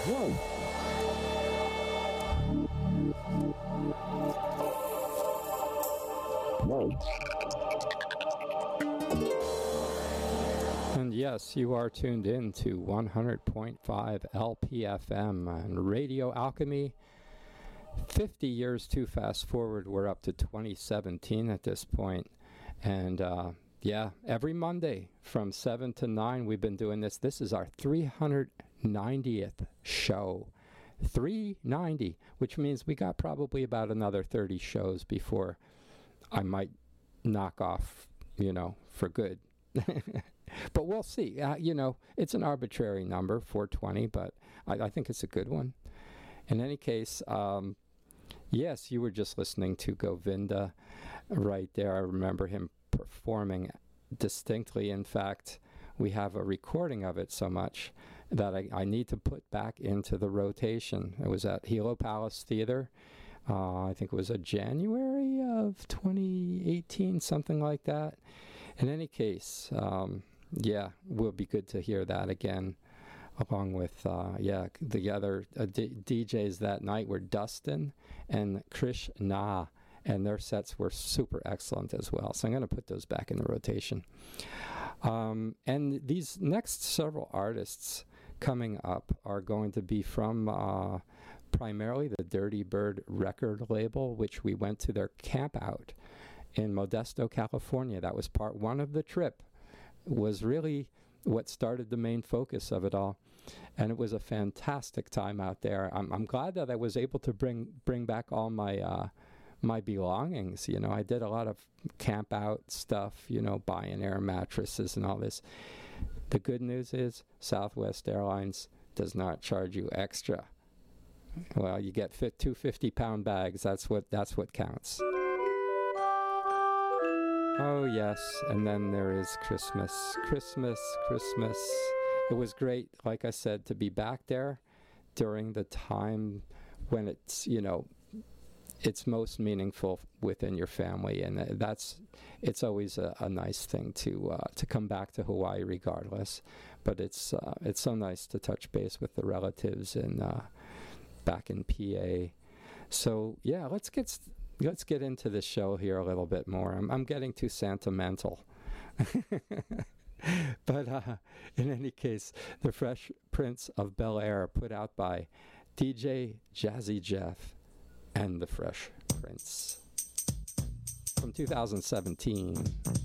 And yes, you are tuned in to 100.5 LPFM and Radio Alchemy. 50 years too fast forward. We're up to 2017 at this point. And yeah, every Monday from 7 to 9, we've been doing this. This is our 390th show. 390, which means we got probably about another 30 shows before I might knock off, for good. But we'll see. It's an arbitrary number, 420, but I think it's a good one. In any case, yes, you were just listening to Govinda right there. I remember him performing distinctly. In fact, we have a recording of it so much that I need to put back into the rotation. It was at Hilo Palace Theater. I think it was a January of 2018, something like that. In any case, yeah, will be good to hear that again, along with, the other DJs that night were Dustin and Krish Na, and their sets were super excellent as well. So I'm going to put those back in the rotation. And these next several artists coming up are going to be from primarily the Dirty Bird record label, which we went to their camp out in Modesto, California. That was part one of the trip. It was really what started the main focus of it all. And it was a fantastic time out there. I'm glad that I was able to bring back all my my belongings. I did a lot of camp out stuff, buying air mattresses and all this. The good news is Southwest Airlines does not charge you extra. Well, you get 2 50-pound bags. That's what counts. Oh, yes. And then there is Christmas. Christmas. It was great, like I said, to be back there during the time when it's, it's most meaningful within your family. And it's always a nice thing to come back to Hawaii regardless. But it's so nice to touch base with the relatives and back in PA. So, yeah, let's get into this show here a little bit more. I'm getting too sentimental. But in any case, The Fresh Prince of Bel-Air, put out by DJ Jazzy Jeff and The Fresh Prince from 2017.